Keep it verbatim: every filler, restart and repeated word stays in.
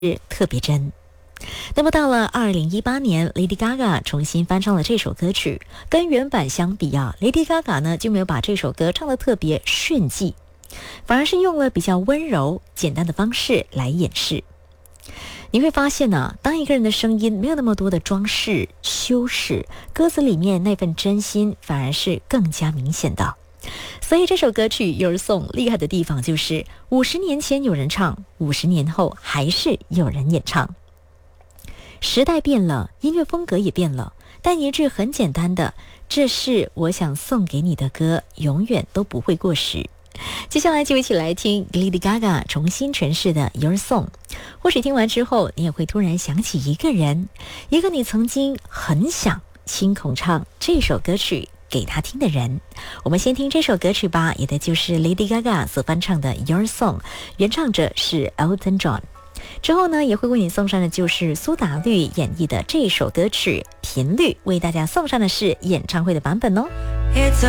特别真。那么到了二零一八年 Lady Gaga 重新翻唱了这首歌曲，跟原版相比啊 Lady Gaga 呢就没有把这首歌唱得特别炫技，反而是用了比较温柔简单的方式来演示。你会发现呢、啊，当一个人的声音没有那么多的装饰修饰，歌词里面那份真心反而是更加明显的。所以这首歌曲 Your Song 厉害的地方就是五十年前有人唱，五十年后还是有人演唱。时代变了，音乐风格也变了，但一句很简单的这是我想送给你的歌永远都不会过时。接下来就一起来听 Lady Gaga 重新诠释的 Your Song。 或许听完之后你也会突然想起一个人，一个你曾经很想亲口唱这首歌曲给他听的人。我们先听这首歌曲吧，也的就是 Lady Gaga 所翻唱的 Your Song， 原唱者是 Elton John。之后呢，也会为你送上的就是苏打绿演绎的这首歌曲《频率》，为大家送上的是演唱会的版本哦。It's